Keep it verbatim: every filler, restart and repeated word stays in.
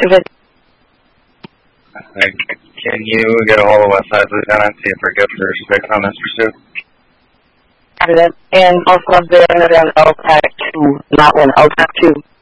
If it, Like, can you get a hold of Westside Lieutenant, see if her gift or six on this pursuit? and also the underground L PAC two, not one, L PAC two.